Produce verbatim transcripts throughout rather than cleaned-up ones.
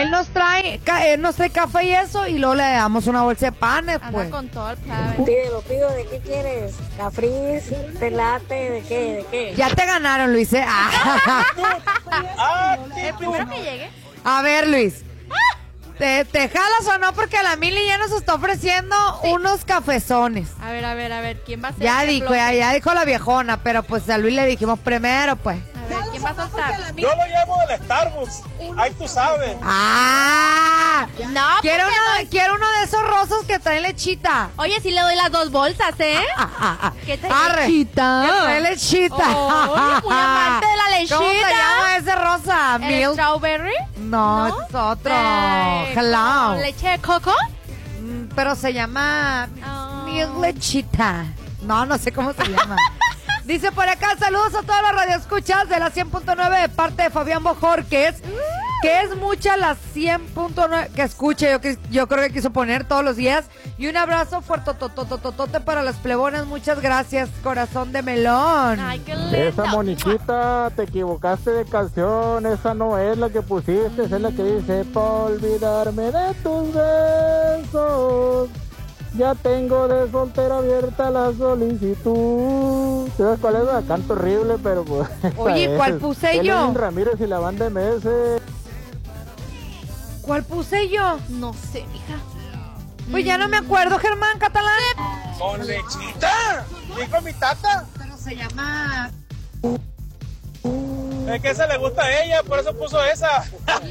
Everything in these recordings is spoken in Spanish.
Él nos trae, él nos trae café y eso, y luego le damos una bolsa de panes, Anda pues. con todo el plan. Pídelo, pido, ¿de qué quieres? ¿Cafris? ¿Te late? ¿De qué? ¿De qué? Ya te ganaron, Luis, ¿eh? El primero que llegue. A ver, Luis. ¿Te, ¿Te jalas o no? Porque la Mili ya nos está ofreciendo sí. unos cafezones. A ver, a ver, a ver, ¿quién va a ser? Ya dijo, ya, ya dijo la viejona, pero pues a Luis le dijimos primero, pues. A ver, ¿quién va a soltar? Yo lo llevo del Starbucks. Ahí tú sabes. ¡Ah! No, quiero uno, no. quiero uno de esos rosas que trae lechita. Oye, sí le doy las dos bolsas, ¿eh? Ah, ah, ah. ¿Qué trae Arre. lechita? ¿Qué trae lechita? Oh, muy amante de la lechita. ¿Cómo se llama ese rosa? ¿El Milk. strawberry? No, ¿No? es otro. Eh, Hello. ¿Leche de coco? Mm, Pero se llama Oh. Milk Lechita. No, no sé cómo se llama. Dice por acá, saludos a todas las radioescuchas de la cien punto nueve de parte de Fabián Bojorquez, que es mucha la cien punto nueve que escucha, yo, que, yo creo que quiso poner todos los días. Y un abrazo fuerte totototote para las plebonas, muchas gracias, corazón de melón. Ay, qué lindo. Esa Moniquita, te equivocaste de canción, esa no es la que pusiste, es la que dice, pa' olvidarme de tus besos. Ya tengo de soltera abierta la solicitud. ¿Sabes cuál es? La canto horrible, pero pues... Oye, ¿cuál puse yo? Elvin Ramírez y la banda M S. ¿Cuál puse yo? No sé, mija. Pues ya no me acuerdo, Germán Catalán. Con lechita. Dijo mi tata. Pero se llama... Es que esa le gusta a ella, por eso puso esa.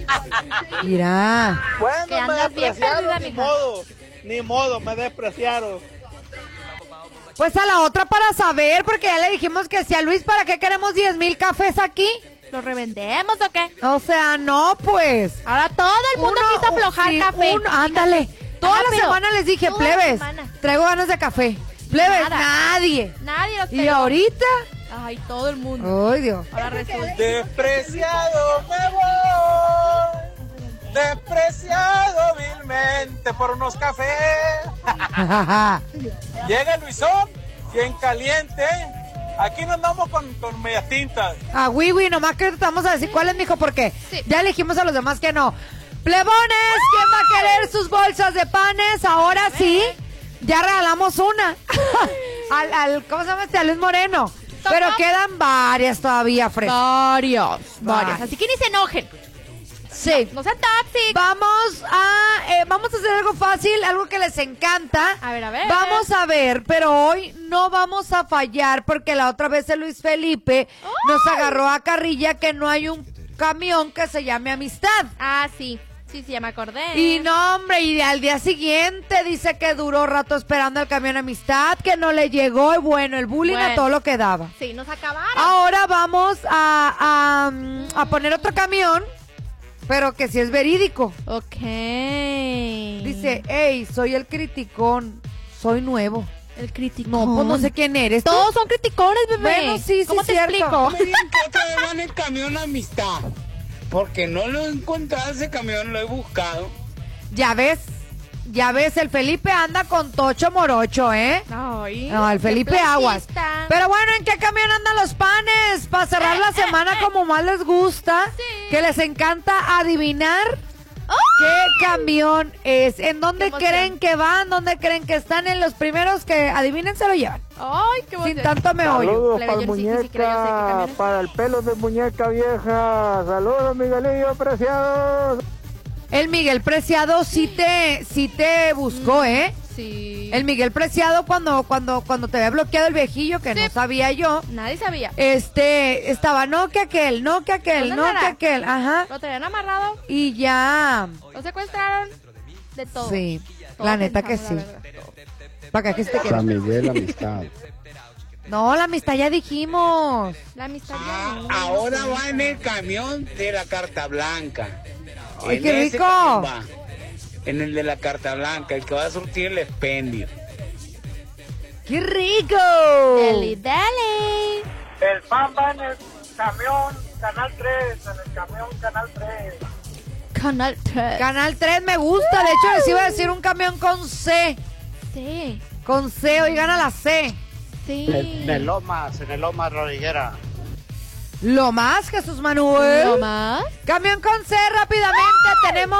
Mira. Que Bueno, me andas bien despreciaron, perdida, ni mija. modo. Ni modo, me despreciaron. Pues a la otra para saber, porque ya le dijimos que si a Luis, ¿para qué queremos diez mil cafés aquí? ¿Lo revendemos o qué? O sea, no, pues. Ahora todo el mundo Uno, quiso aflojar sí, café. uno, ándale. Toda la Rápido. semana les dije, Toda la plebes, semana. traigo ganas de café. Plebes, Nada. nadie. Nadie los Y peló. ahorita, Ay, todo el mundo. ay Dios. Ahora resulta. Despreciado me voy. Despreciado vilmente por unos cafés. Llega Luisón, bien caliente. Aquí nos andamos con, con medias tintas. Ah, Wiwi, nomás que te vamos a decir cuál es, mijo, porque Sí. ya le dijimos a los demás que no. Plebones, ¿quién va a querer sus bolsas de panes? Ahora sí, ya regalamos una. al, al, ¿cómo se llama este? A Luis Moreno. Pero quedan varias todavía, Fred. Varios, varios. Ay. Así que ni se enojen. Sí. No sean tóxicos. Vamos a, eh, vamos a hacer algo fácil, algo que les encanta. A ver, a ver. Vamos a ver, pero hoy no vamos a fallar porque la otra vez el Luis Felipe nos agarró a carrilla que no hay un camión que se llame Amistad. Ah, sí. Sí, sí, ya me acordé. Y no, hombre, y al día siguiente dice que duró rato esperando el camión Amistad, que no le llegó, y bueno, el bullying Bueno. a todo lo que daba. Sí, nos acabaron. Ahora vamos a, a, mm, a poner otro camión, pero que sí es verídico. Ok. Dice, hey, soy el criticón, soy nuevo. El crítico. No, pues no sé quién eres. ¿tú? Todos son criticones, bebé. Bueno, sí, sí, ¿Cómo te cierto. explico? Me digan que otra vez van en camión Amistad. Porque no lo he encontrado ese camión, lo he buscado. Ya ves, ya ves, el Felipe anda con Tocho Morocho, ¿eh? Ay, No, el qué Felipe Aguas. clasista. Pero bueno, ¿en qué camión andan los panes? Para cerrar la semana como más les gusta, Sí. que les encanta adivinar qué camión es. ¿En dónde Qué emoción. creen que van? ¿Dónde creen que están? En los primeros que adivinen se lo llevan. Ay, qué Sin bonito. tanto meollo. Saludos Plebe, para yo ni si- ni siquiera yo sé qué muñeca, camión es. para el pelo de muñeca vieja. Saludos, Miguelillo, preciados. El Miguel Preciado sí te, sí te buscó, ¿eh? Sí. El Miguel Preciado cuando, cuando, cuando te había bloqueado el viejillo, que Sí. no sabía yo, Nadie sabía. este, estaba no que aquel, no que aquel, ¿Dónde no que andará? aquel, ajá. Lo tenían amarrado, Y ya, lo secuestraron, de todo. sí, Todo la neta que sí. pensamos, la verdad. ¿Para qué que se te quiera? San Miguel Amistad. No, la amistad ya dijimos. La amistad Ah, ya no. ahora va en el camión de la Carta Blanca. ¡Ay, En qué ese rico! camión va. En el de la Carta Blanca, el que va a surtir el expendio. ¡Qué rico! Deli, deli. El pan va en el camión Canal tres, en el camión Canal tres. Canal tres. Canal tres me gusta, de hecho les iba a decir un camión con C, Sí, con C, oigan a la C. sí. En el Lomas, en el Lomas Rodriguera. Lo más, Jesús Manuel. ¿No más? Camión con C, rápidamente tenemos